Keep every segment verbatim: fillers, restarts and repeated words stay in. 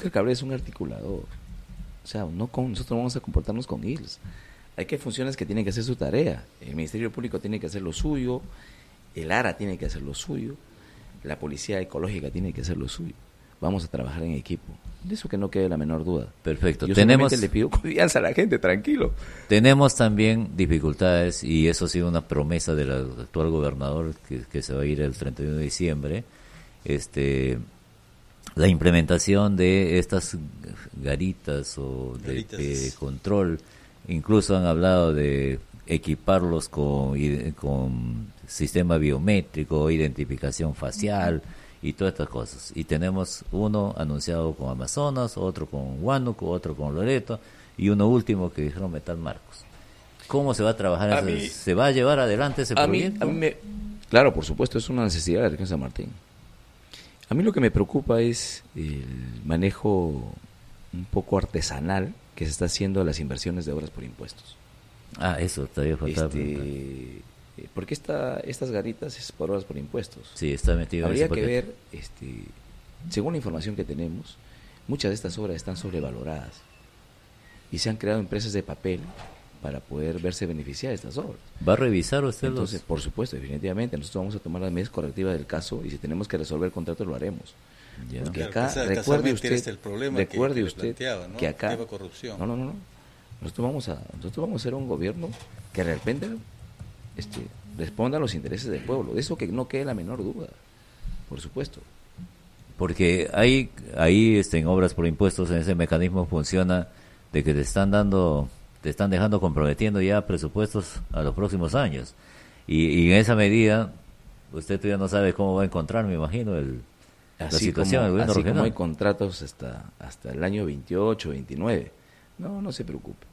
Oscar Cabrera es un articulador. O sea, no con, nosotros vamos a comportarnos con I L S. Hay que funciones que tienen que hacer su tarea. El Ministerio Público tiene que hacer lo suyo, el ARA tiene que hacer lo suyo, la Policía Ecológica tiene que hacer lo suyo. Vamos a trabajar en equipo. De eso que no quede la menor duda. Perfecto. Yo tenemos, solamente le pido confianza a la gente, tranquilo. Tenemos también dificultades, y eso ha sido una promesa del actual gobernador, que, que se va a ir el treinta y uno de diciembre, este, la implementación de estas garitas o de, Garitas. de control. Incluso han hablado de equiparlos con, con sistema biométrico, identificación facial y todas estas cosas. Y tenemos uno anunciado con Amazonas, otro con Huánuco, otro con Loreto y uno último que dijeron Metal Marcos. ¿Cómo se va a trabajar? A ese, mí, ¿Se va a llevar adelante ese a proyecto? Mí, a mí me, claro, por supuesto, es una necesidad de la región San Martín. A mí lo que me preocupa es el manejo un poco artesanal que se está haciendo de las inversiones de obras por impuestos. Ah, eso todavía faltaba. Este, porque esta, estas garitas es por obras por impuestos. Sí, está metido. Habría en ese que paquete. ver, este, según la información que tenemos, muchas de estas obras están sobrevaloradas y se han creado empresas de papel para poder verse beneficiadas de estas obras. ¿Va a revisar usted Entonces, los...? por supuesto, definitivamente, nosotros vamos a tomar las medidas correctivas del caso y si tenemos que resolver el contrato lo haremos. Ya. Porque Claro, acá, casual- recuerde casualmente usted, este es el problema que- recuerde que le usted planteaba, ¿no? que acá, Tema corrupción. no, no, no, no, nosotros vamos a, nosotros vamos a ser un gobierno que de repente, este, responda a los intereses del pueblo, de eso que no quede la menor duda, por supuesto. Porque ahí, ahí este, en obras por impuestos, en ese mecanismo funciona de que te están dando, te están dejando comprometiendo ya presupuestos a los próximos años. Y, y en esa medida, usted todavía no sabe cómo va a encontrar, me imagino, el, la Así situación del como, gobierno así regional. como hay contratos hasta, hasta el año veintiocho, veintinueve, no, no se preocupe.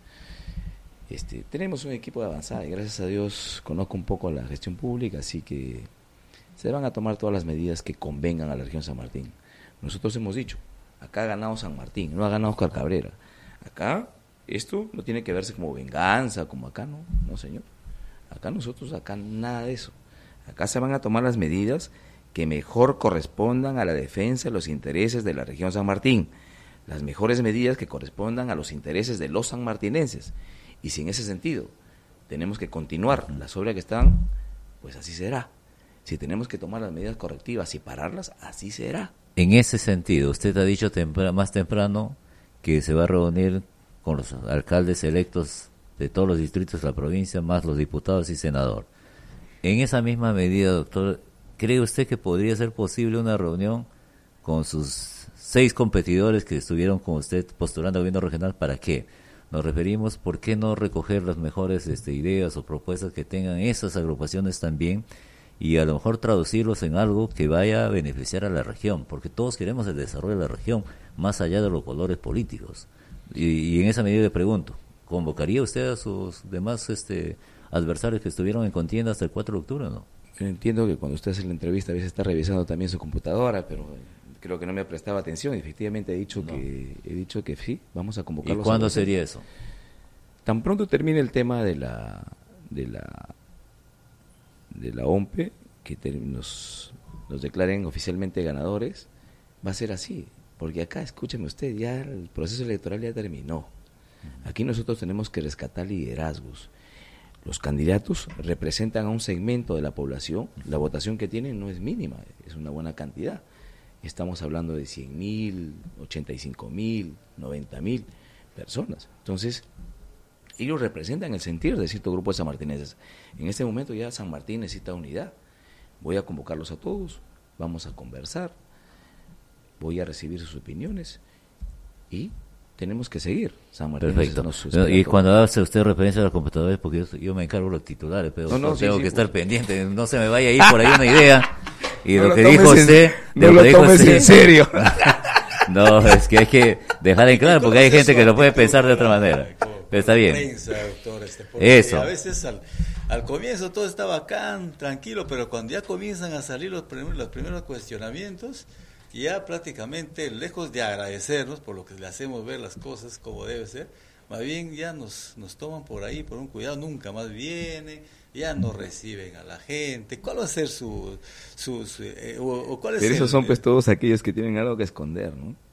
Este, tenemos un equipo de avanzada y gracias a Dios conozco un poco la gestión pública, así que se van a tomar todas las medidas que convengan a la región San Martín. Nosotros hemos dicho, acá ha ganado San Martín, no ha ganado Oscar Cabrera. Acá esto no tiene que verse como venganza, como acá no, no señor. Acá nosotros, acá nada de eso. Acá se van a tomar las medidas que mejor correspondan a la defensa de los intereses de la región San Martín, las mejores medidas que correspondan a los intereses de los sanmartinenses. Y si en ese sentido tenemos que continuar las obras que están, pues así será. Si tenemos que tomar las medidas correctivas y pararlas, así será. En ese sentido, usted ha dicho tempra- más temprano que se va a reunir con los alcaldes electos de todos los distritos de la provincia, más los diputados y senador. En esa misma medida, doctor, ¿cree usted que podría ser posible una reunión con sus seis competidores que estuvieron con usted postulando al gobierno regional? ¿Para qué? Nos referimos, ¿por qué no recoger las mejores este, ideas o propuestas que tengan esas agrupaciones también y a lo mejor traducirlos en algo que vaya a beneficiar a la región? Porque todos queremos el desarrollo de la región, más allá de los colores políticos. Y, y en esa medida le pregunto, ¿convocaría usted a sus demás este, adversarios que estuvieron en contienda hasta el cuatro de octubre o no? Yo entiendo que cuando usted hace la entrevista a veces está revisando también su computadora, pero creo que no me ha prestado atención. Efectivamente he dicho no. que he dicho que sí, vamos a convocarlos. ¿Y cuándo sería eso? Tan pronto termine el tema de la de la de la O M P E, que te, nos, nos declaren oficialmente ganadores, va a ser así, porque acá, escúcheme usted, ya el proceso electoral ya terminó. Aquí nosotros tenemos que rescatar liderazgos. Los candidatos representan a un segmento de la población, la votación que tienen no es mínima, es una buena cantidad. Estamos hablando de cien mil, ochenta y cinco mil, noventa mil personas. Entonces, ellos representan el sentir de cierto grupo de sanmartineses. En este momento ya San Martín necesita unidad. Voy a convocarlos a todos, vamos a conversar, voy a recibir sus opiniones y tenemos que seguir. San Martín. Perfecto. Nos y cuando hace usted referencia a los computadores, porque yo, yo me encargo de los titulares, pero no, no, tengo sí, que sí, estar pues. pendiente, no se me vaya a ir por ahí una idea. Y no lo, lo que dijo en, usted... No lo, lo tomes usted, en serio. No, es que hay que dejar en claro, porque hay gente que lo puede pensar de otra manera. Pero está bien. Prensa, doctor, este, Eso. A veces al, al comienzo todo está bacán, tranquilo, pero cuando ya comienzan a salir los primeros, los primeros cuestionamientos, ya prácticamente, lejos de agradecernos por lo que le hacemos ver las cosas como debe ser, más bien ya nos, nos toman por ahí, por un cuidado, nunca más viene, ya no reciben a la gente. ¿Cuál va a ser su... su, su eh, o, o cuál es Pero el, esos son pues todos aquellos que tienen algo que esconder, ¿no?